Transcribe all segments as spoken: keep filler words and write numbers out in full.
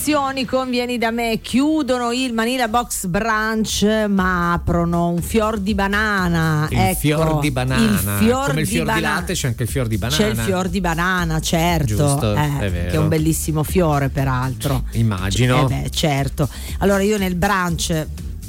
Attenzioni, convieni da me, chiudono il Manila Box Brunch ma aprono un fior di banana. Il ecco, fior di banana, il fior come il di fior bana- di latte c'è anche il fior di banana. C'è il fior di banana, certo. Giusto, eh, è vero. che è un bellissimo fiore peraltro. Immagino. Eh beh, certo. Allora io nel brunch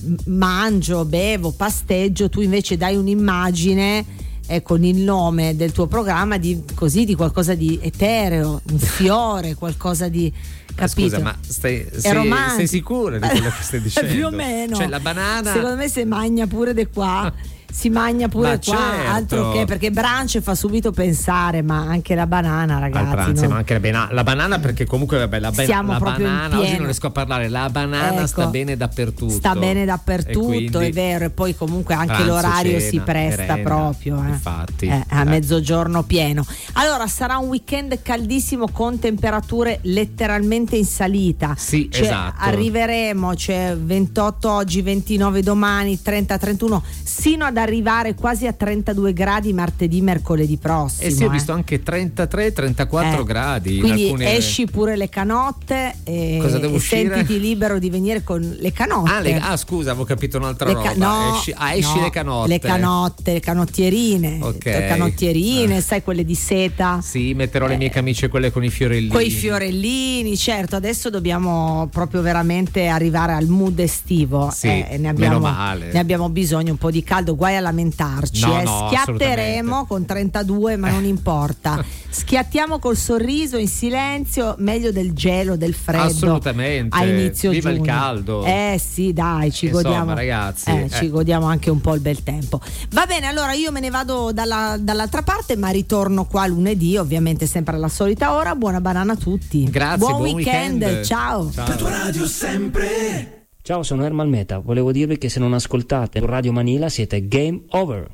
mangio, bevo, pasteggio, tu invece dai un'immagine eh, con il nome del tuo programma di così di qualcosa di etereo, un fiore, qualcosa di capito? Scusa, ma stai, È sei, romantico. sei sicura di quello che stai dicendo? Più o meno. Cioè la banana. Secondo me se magna pure di qua. Si magna pure Ma qua, certo. altro che, perché brunch fa subito pensare, ma anche la banana, ragazzi. Al pranzo, no? ma anche la banana, la banana perché comunque vabbè, la, ben- Siamo la proprio in banana oggi pieno. non riesco a parlare, la banana Ecco, sta bene dappertutto. Sta bene dappertutto, quindi, è vero, e poi comunque anche pranzo, l'orario cena, si presta merenda, proprio, eh. infatti. Eh, a Eh. mezzogiorno pieno. Allora sarà un weekend caldissimo con temperature letteralmente in salita. Sì, cioè, esatto. Arriveremo, cioè ventotto oggi, ventinove domani, trenta trentuno, sino ad arrivare quasi a trentadue gradi martedì, mercoledì prossimo. E sì, ho eh. visto anche trentatré trentaquattro Eh, gradi. in Quindi alcune... esci pure le canotte e, Cosa devo e uscire? sentiti libero di venire con le canotte. Ah, le- ah, scusa, avevo capito un'altra Le roba. ca- no, esci, ah, esci no, le canotte. Le canotte, le canottierine. Ok. Le canottierine, Ah. sai, quelle di seta. Sì, metterò le mie camicie, quelle con i fiorellini. Quei fiorellini, certo, adesso dobbiamo proprio veramente arrivare al mood estivo. Sì, eh, e ne abbiamo, meno male. ne abbiamo bisogno, un po' di caldo, guai a lamentarci. No, eh. no, Schiatteremo assolutamente. con trentadue, ma non importa. Schiattiamo col sorriso, in silenzio, meglio del gelo, del freddo. Assolutamente. A inizio Viva giugno. il caldo. Eh sì, dai, ci Insomma, godiamo. ragazzi, eh, eh. ci godiamo anche un po' il bel tempo. Va bene, allora io me ne vado dalla, dall'altra parte, ma ritorno qua lunedì, ovviamente sempre alla solita ora. Buona banana a tutti. Grazie, buon, buon weekend. weekend. Ciao. Ciao. La tua radio sempre. Ciao, sono Ermal Meta. Volevo dirvi che se non ascoltate Radio Manila siete game over.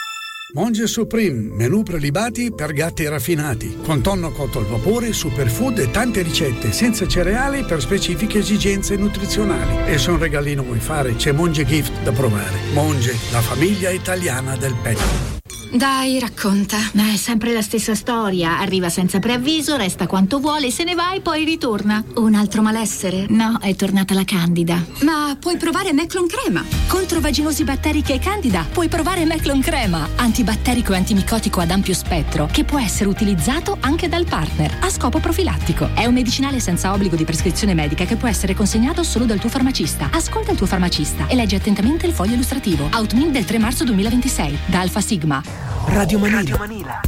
Monge Supreme, menù prelibati per gatti raffinati, con tonno cotto al vapore, superfood e tante ricette, senza cereali per specifiche esigenze nutrizionali. E se un regalino vuoi fare, c'è Monge Gift da provare. Monge, la famiglia italiana del pet. Dai, racconta. Ma è sempre la stessa storia. Arriva senza preavviso, resta quanto vuole, se ne va e poi ritorna. Un altro malessere? No, è tornata la candida. Ma puoi provare Meclon Crema. Contro vaginosi batteriche e candida puoi provare Meclon Crema, antibatterico e antimicotico ad ampio spettro, che può essere utilizzato anche dal partner a scopo profilattico. È un medicinale senza obbligo di prescrizione medica che può essere consegnato solo dal tuo farmacista. Ascolta il tuo farmacista e leggi attentamente il foglio illustrativo. Outmin del tre marzo duemilaventisei da Alfa Sigma. Radio Manila. Radio Manila.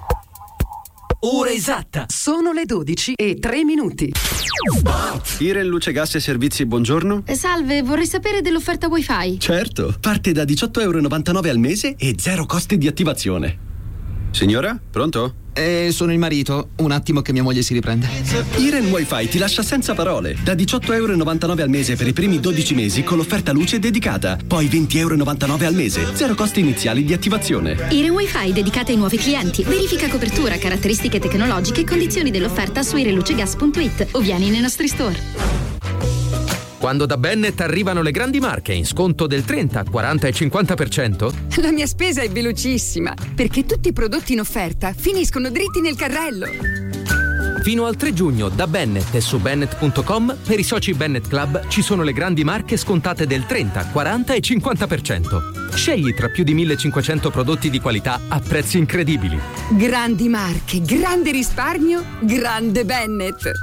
Ora esatta. Sono le dodici e tre minuti. Iren Luce Gas e Servizi, buongiorno. Salve, vorrei sapere dell'offerta wifi. Certo, parte da diciotto virgola novantanove euro al mese e zero costi di attivazione. Signora, pronto? Eh, sono il marito, un attimo che mia moglie si riprende. Iren Wi-Fi ti lascia senza parole. Da diciotto virgola novantanove euro al mese per i primi dodici mesi con l'offerta luce dedicata. Poi venti virgola novantanove euro al mese, zero costi iniziali di attivazione. Iren Wi-Fi dedicata ai nuovi clienti. Verifica copertura, caratteristiche tecnologiche e condizioni dell'offerta su irenlucegas punto it o vieni nei nostri store. Quando da Bennett arrivano le grandi marche in sconto del trenta, quaranta e cinquanta per cento? La mia spesa è velocissima, perché tutti i prodotti in offerta finiscono dritti nel carrello. Fino al tre giugno da Bennett e su bennett punto com per i soci Bennett Club ci sono le grandi marche scontate del trenta, quaranta e cinquanta per cento. Scegli tra più di millecinquecento prodotti di qualità a prezzi incredibili. Grandi marche, grande risparmio, grande Bennett.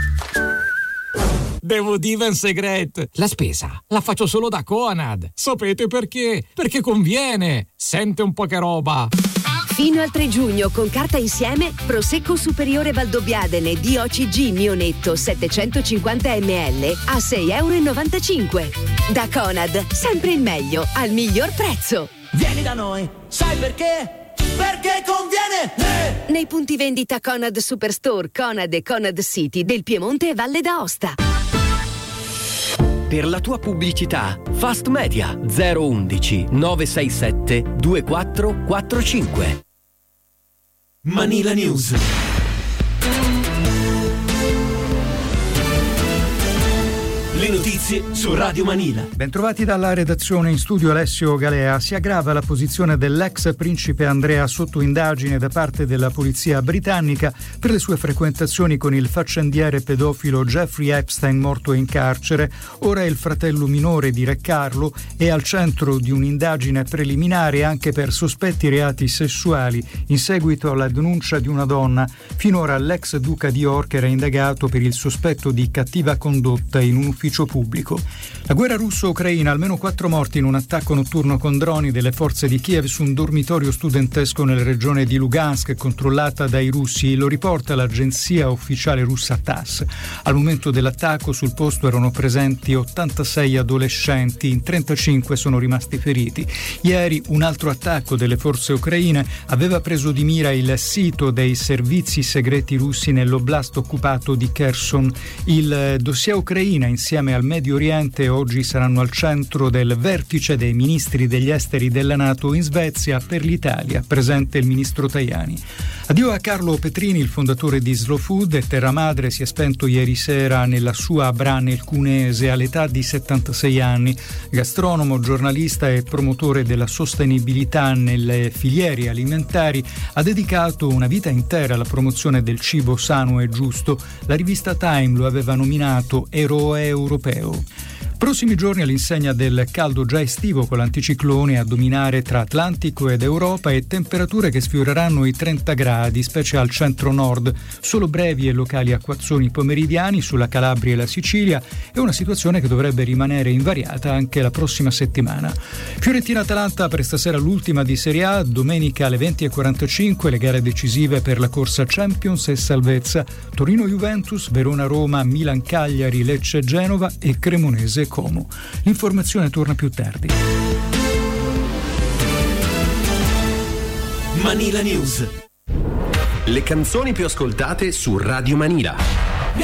Devo dire un segreto. La spesa la faccio solo da Conad. Sapete perché? Perché conviene. Sente un po' che roba. Fino al tre giugno con carta insieme Prosecco Superiore Valdobbiadene D O C G Mionetto settecentocinquanta millilitri a sei virgola novantacinque euro. Da Conad, sempre il meglio al miglior prezzo. Vieni da noi, sai perché? Perché conviene! Eh! Nei punti vendita Conad Superstore, Conad e Conad City del Piemonte e Valle d'Aosta. Per la tua pubblicità, Fast Media zero undici nove sei sette due quattro quattro cinque. Manila News. Le notizie su Radio Manila. Bentrovati dalla redazione, in studio Alessio Galea. Si aggrava la posizione dell'ex principe Andrea sotto indagine da parte della polizia britannica per le sue frequentazioni con il faccendiere pedofilo Jeffrey Epstein, morto in carcere. Ora il fratello minore di Re Carlo è al centro di un'indagine preliminare anche per sospetti reati sessuali in seguito alla denuncia di una donna. Finora l'ex duca di York era indagato per il sospetto di cattiva condotta in un ufficio pubblico. La guerra russo-ucraina, almeno quattro morti in un attacco notturno con droni delle forze di Kiev su un dormitorio studentesco nella regione di Lugansk controllata dai russi, lo riporta l'agenzia ufficiale russa TASS. Al momento dell'attacco sul posto erano presenti ottantasei adolescenti, in trentacinque sono rimasti feriti. Ieri un altro attacco delle forze ucraine aveva preso di mira il sito dei servizi segreti russi nell'oblast occupato di Kherson. Il dossier Ucraina insieme al Medio Oriente oggi saranno al centro del vertice dei ministri degli esteri della NATO in Svezia. Per l'Italia presente il ministro Tajani. Addio a Carlo Petrini, il fondatore di Slow Food e Terra Madre. Si è spento ieri sera nella sua Abra nel Cuneese all'età di settantasei anni. Gastronomo, giornalista e promotore della sostenibilità nelle filiere alimentari, ha dedicato una vita intera alla promozione del cibo sano e giusto. La rivista Time lo aveva nominato eroe europeo. Prossimi giorni all'insegna del caldo già estivo, con l'anticiclone a dominare tra Atlantico ed Europa e temperature che sfioreranno i trenta gradi, specie al centro-nord. Solo brevi e locali acquazzoni pomeridiani sulla Calabria e la Sicilia e una situazione che dovrebbe rimanere invariata anche la prossima settimana. Fiorentina-Atalanta per stasera l'ultima di Serie A, domenica alle venti e quarantacinque le gare decisive per la corsa Champions e salvezza. Torino-Juventus, Verona-Roma, Milan-Cagliari, Lecce-Genova e Cremonese Como. L'informazione torna più tardi. Manila News. Le canzoni più ascoltate su Radio Manila.